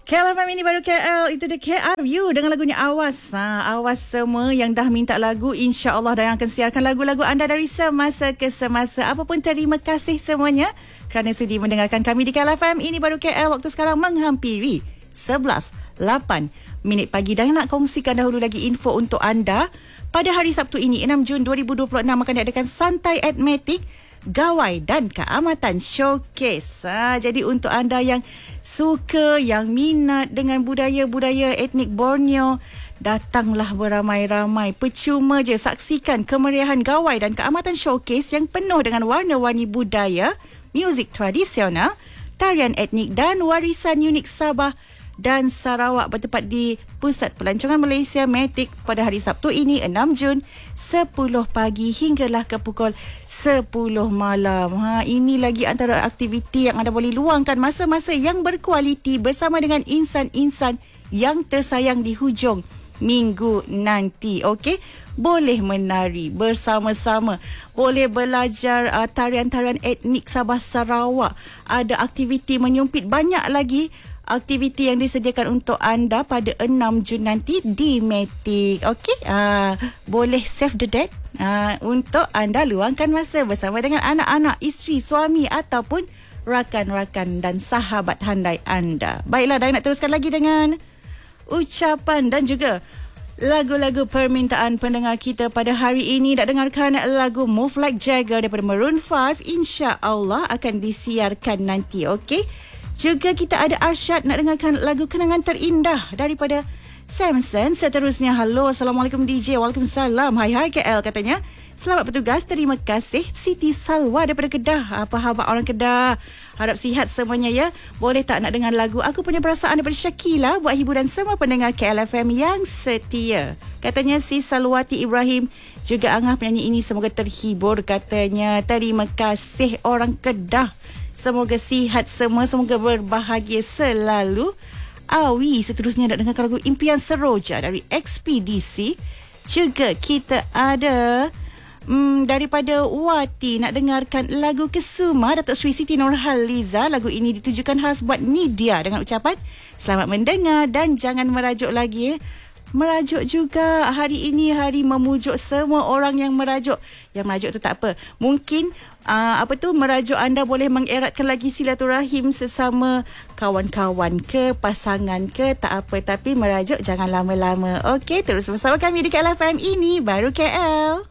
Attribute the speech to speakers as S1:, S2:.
S1: KLFM ini baru KL, itu the KRU dengan lagunya Awas. Awas semua yang dah minta lagu, insya-Allah dah akan siarkan lagu-lagu anda dari semasa ke semasa. Apapun, terima kasih semuanya kerana sudi mendengarkan kami di KLFM ini baru KL. Waktu sekarang menghampiri 11.08 pagi dan nak kongsikan dahulu lagi info untuk anda. Pada hari Sabtu ini 6 Jun 2026 akan diadakan Santai Admetik Gawai dan Keamatan Showcase. Jadi untuk anda yang suka, yang minat dengan budaya-budaya etnik Borneo, datanglah beramai-ramai. Percuma je saksikan kemeriahan Gawai dan Keamatan Showcase yang penuh dengan warna-warni budaya, muzik tradisional, tarian etnik dan warisan unik Sabah dan Sarawak, bertempat di Pusat Pelancongan Malaysia Matic pada hari Sabtu ini 6 Jun 10 pagi hinggalah ke pukul 10 malam. Ini lagi antara aktiviti yang anda boleh luangkan masa-masa yang berkualiti bersama dengan insan-insan yang tersayang di hujung minggu nanti. Okey, boleh menari bersama-sama, boleh belajar tarian-tarian etnik Sabah Sarawak, ada aktiviti menyumpit, banyak lagi aktiviti yang disediakan untuk anda pada 6 Jun nanti di Matic. Okey, boleh save the date untuk anda luangkan masa bersama dengan anak-anak, isteri, suami ataupun rakan-rakan dan sahabat handai anda. Baiklah, dah nak teruskan lagi dengan ucapan dan juga lagu-lagu permintaan pendengar kita pada hari ini. Nak dengarkan lagu Move Like Jagger daripada Maroon 5, insya-Allah akan disiarkan nanti. Okey, juga kita ada Arsyad nak dengarkan lagu Kenangan Terindah daripada Samson. Seterusnya, halo, Assalamualaikum DJ. Waalaikumsalam. Hai KL katanya. Selamat bertugas, terima kasih. Siti Salwa daripada Kedah. Apa khabar orang Kedah? Harap sihat semuanya ya. Boleh tak nak dengar lagu Aku Punya Perasaan daripada Syakila buat hiburan semua pendengar KLFM yang setia. Katanya si Salwati Ibrahim. Juga Angah penyanyi ini semoga terhibur katanya. Terima kasih orang Kedah. Semoga sihat semua, semoga berbahagia selalu. Awi, seterusnya nak dengar lagu Impian Seroja dari Ekspedisi. Juga kita ada daripada Wati nak dengarkan lagu Kesuma Datuk Sri Siti Nurhaliza. Lagu ini ditujukan khas buat Nidia dengan ucapan selamat mendengar dan jangan merajuk lagi. Merajuk juga hari ini, hari memujuk semua orang yang merajuk. Yang merajuk tu tak apa. Mungkin merajuk anda boleh mengeratkan lagi silaturahim sesama kawan-kawan ke, pasangan ke, tak apa. Tapi merajuk jangan lama-lama. Okey, terus bersama kami di KLFM ini baru KL.